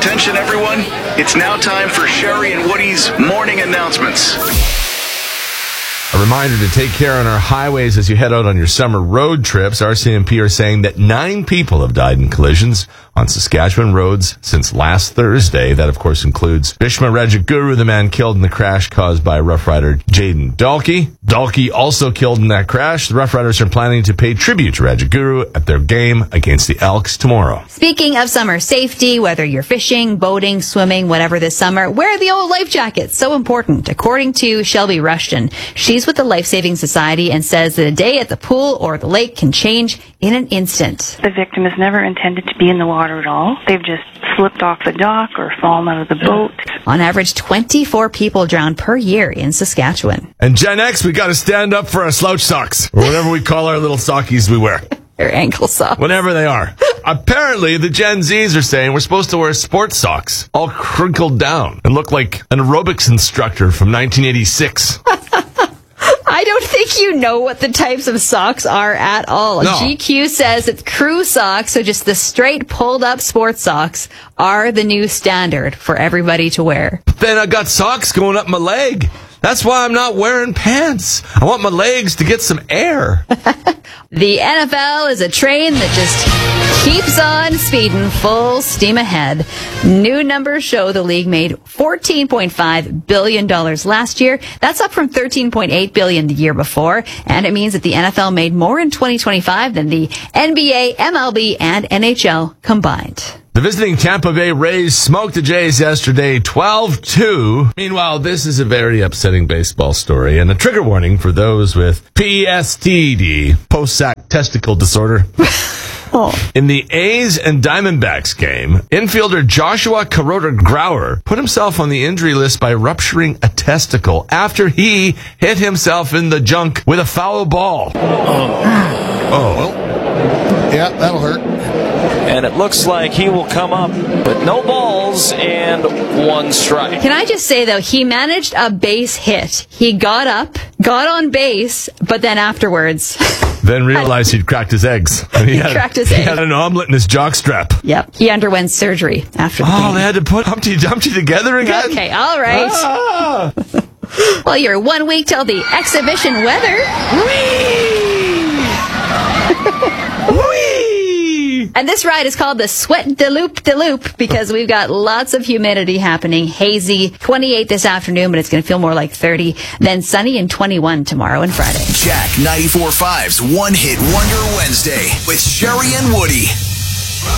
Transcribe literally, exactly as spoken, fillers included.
Attention, everyone. It's now time for Sherry and Woody's morning announcements. A reminder to take care on our highways as you head out on your summer road trips. R C M P are saying that nine people have died in collisions on Saskatchewan roads since last Thursday. That, of course, includes Bhishma Rajaguru, the man killed in the crash caused by Rough Rider Jaden Dalkey. Dalkey also killed in that crash. The Rough Riders are planning to pay tribute to Rajaguru at their game against the Elks tomorrow. Speaking of summer safety, whether you're fishing, boating, swimming, whatever this summer, wear the old life jacket. So important. According to Shelby Rushton, she's with the Life Saving Society and says that a day at the pool or the lake can change in an instant. The victim is never intended to be in the water at all. They've just slipped off the dock or fallen out of the boat. On average, twenty-four people drown per year in Saskatchewan. And Gen X, we got to stand up for our slouch socks, or whatever we call our little sockies we wear. Or ankle socks. Whatever they are. Apparently, the Gen Zs are saying we're supposed to wear sports socks, all crinkled down, and look like an aerobics instructor from nineteen eighty-six. I don't think you know what the types of socks are at all. No. G Q says that crew socks, so just the straight pulled up sports socks, are the new standard for everybody to wear. Then I got socks going up my leg. That's why I'm not wearing pants. I want my legs to get some air. The N F L is a train that just keeps on speeding full steam ahead. New numbers show the league made fourteen point five billion dollars last year. That's up from thirteen point eight billion dollars the year before. And it means that the N F L made more in twenty twenty-five than the N B A, M L B, and N H L combined. The visiting Tampa Bay Rays smoked the Jays yesterday twelve two. Meanwhile, this is a very upsetting baseball story and a trigger warning for those with P S T D, post-sac testicle disorder. Oh. In the A's and Diamondbacks game, infielder Joshua Kuroda Grauer put himself on the injury list by rupturing a testicle after he hit himself in the junk with a foul ball. Oh. Oh. Yeah, that'll hurt. And it looks like he will come up with no balls and one strike. Can I just say, though, he managed a base hit. He got up, got on base, but then afterwards... Then realized he'd cracked his eggs. And he he had, cracked his he eggs. had an omelet in his jockstrap. Yep. He underwent surgery after the Oh, game. they had to put Humpty Dumpty together again? Okay, all right. Ah. Well, you're one week till the exhibition weather. Whee! And this ride is called the Sweat de Loop de Loop because we've got lots of humidity happening. Hazy, twenty-eight this afternoon, but it's going to feel more like thirty. Then sunny and twenty-one tomorrow and Friday. Jack ninety-four point five's One Hit Wonder Wednesday with Sherry and Woody.